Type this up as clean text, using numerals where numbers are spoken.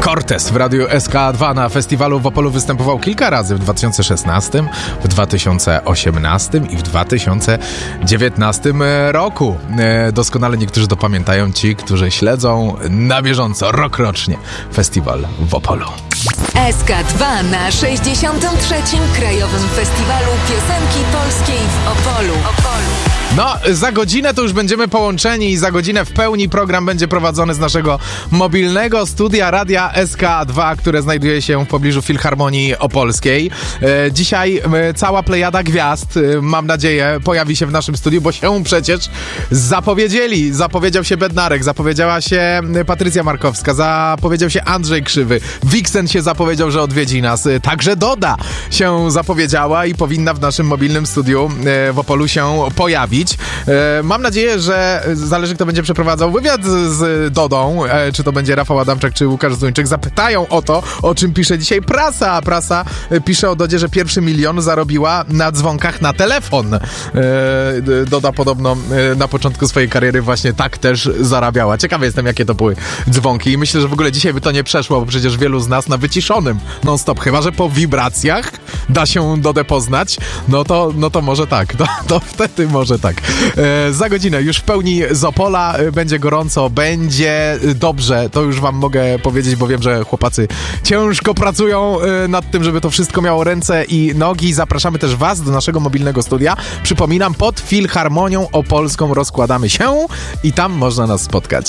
Cortez w Radiu SK2 na festiwalu w Opolu występował kilka razy w 2016, w 2018 i w 2019 roku. Doskonale niektórzy to pamiętają, ci, którzy śledzą na bieżąco, rokrocznie festiwal w Opolu. SK2 na 63. Krajowym Festiwalu Piosenki Polskiej w Opolu. No, za godzinę to już będziemy połączeni i za godzinę w pełni program będzie prowadzony z naszego mobilnego studia Radia SK2, które znajduje się w pobliżu Filharmonii Opolskiej. Dzisiaj cała plejada gwiazd, mam nadzieję, pojawi się w naszym studiu, bo się przecież zapowiedzieli. Zapowiedział się Bednarek, zapowiedziała się Patrycja Markowska, zapowiedział się Andrzej Krzywy, Wiksen się zapowiedział, że odwiedzi nas, także Doda się zapowiedziała i powinna w naszym mobilnym studiu w Opolu się pojawić. Mam nadzieję, że zależy, kto będzie przeprowadzał wywiad z Dodą, czy to będzie Rafał Adamczak, czy Łukasz Zuńczyk, zapytają o to, o czym pisze dzisiaj prasa. Prasa pisze o Dodzie, że pierwszy 1 milion zarobiła na dzwonkach na telefon. Doda podobno na początku swojej kariery właśnie tak też zarabiała. Ciekawy jestem, jakie to były dzwonki i myślę, że w ogóle dzisiaj by to nie przeszło, bo przecież wielu z nas na wyciszonym non-stop, chyba że po wibracjach da się Dodę poznać, no to może tak, to wtedy może tak. Za godzinę już w pełni z Opola, będzie gorąco, będzie dobrze, to już wam mogę powiedzieć, bo wiem, że chłopacy ciężko pracują nad tym, żeby to wszystko miało ręce i nogi. Zapraszamy też was do naszego mobilnego studia. Przypominam, pod Filharmonią Opolską rozkładamy się i tam można nas spotkać.